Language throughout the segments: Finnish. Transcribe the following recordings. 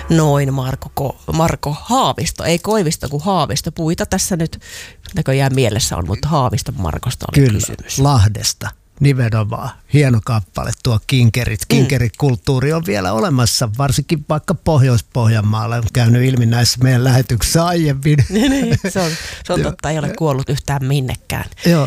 Noin, Marko Haavisto, ei Koivisto kuin Haavisto. Puita tässä nyt näköjään mielessä on, mutta Haaviston Markosta oli kysymys. Lahdesta. Nimenomaan. Hieno kappale tuo Kinkerit. Kinkerikulttuuri on vielä olemassa, varsinkin vaikka Pohjois-Pohjanmaalla. On käynyt ilmi näissä meidän lähetyksissä aiemmin. Se on totta, ei ole kuollut yhtään minnekään. Joo.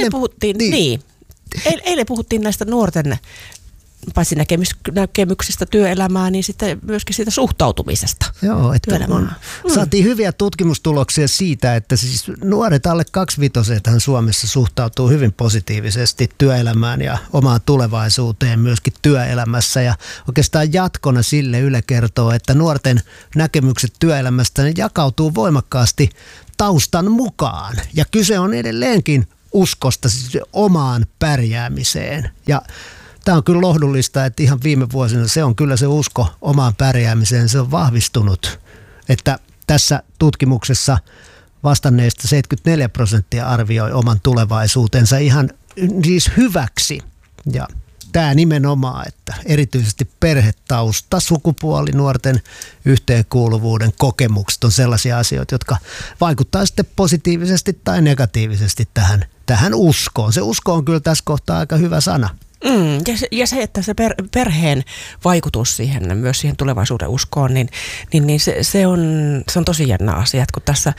Eilen puhuttiin näistä nuorten paitsi näkemyksistä työelämään, niin sitten myöskin siitä suhtautumisesta. Joo, että saatiin hyviä tutkimustuloksia siitä, että siis nuoret alle 25-vuotiaat Suomessa suhtautuu hyvin positiivisesti työelämään ja omaan tulevaisuuteen myöskin työelämässä. Ja oikeastaan jatkona sille Yle kertoo, että nuorten näkemykset työelämästä ne jakautuu voimakkaasti taustan mukaan. Ja kyse on edelleenkin uskosta siis omaan pärjäämiseen. Ja tämä on kyllä lohdullista, että ihan viime vuosina se on kyllä se usko omaan pärjäämiseen, se on vahvistunut. Että tässä tutkimuksessa vastanneista 74% arvioi oman tulevaisuutensa ihan siis hyväksi. Ja tämä nimenomaan, että erityisesti perhetausta, sukupuoli, nuorten yhteenkuuluvuuden kokemukset on sellaisia asioita, jotka vaikuttaa sitten positiivisesti tai negatiivisesti tähän uskoon. Se usko on kyllä tässä kohtaa aika hyvä sana. Ja se, että se perheen vaikutus myös siihen tulevaisuuden uskoon, niin se on tosi jännä asia, että kun tässä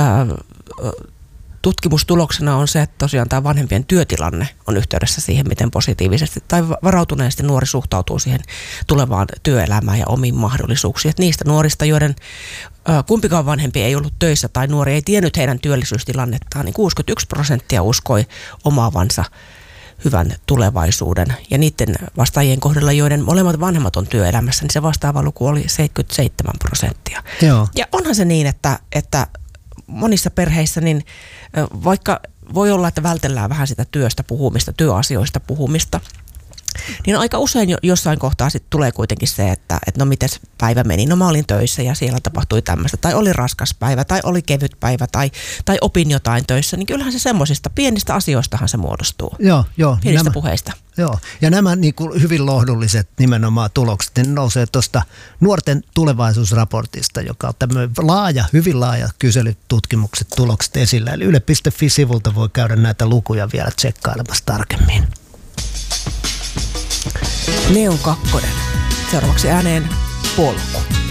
tutkimustuloksena on se, että tosiaan tämä vanhempien työtilanne on yhteydessä siihen, miten positiivisesti tai varautuneesti nuori suhtautuu siihen tulevaan työelämään ja omiin mahdollisuuksiin. Että niistä nuorista, joiden kumpikaan vanhempi ei ollut töissä tai nuori ei tiennyt heidän työllisyystilannettaan, niin 61% uskoi omaavansa hyvän tulevaisuuden. Ja niiden vastaajien kohdalla, joiden molemmat vanhemmat on työelämässä, niin se vastaava luku oli 77%. Joo. Ja onhan se niin, että monissa perheissä, niin vaikka voi olla, että vältellään vähän sitä työstä puhumista, työasioista puhumista, niin aika usein jossain kohtaa sitten tulee kuitenkin se, että no miten päivä meni, no mä olin töissä ja siellä tapahtui tämmöistä, tai oli raskas päivä, tai oli kevyt päivä, tai opin jotain töissä, niin kyllähän se semmoisista pienistä asioistahan se muodostuu. Joo. Pienistä puheista. Joo, ja nämä niin kuin hyvin lohduliset nimenomaan tulokset, ne nousee tuosta nuorten tulevaisuusraportista, joka on tämmöinen hyvin laaja kyselytutkimukset tulokset esillä. Eli yle.fi-sivulta voi käydä näitä lukuja vielä tsekkailemassa tarkemmin. Neon 2. Seuraavaksi ääneen Polku.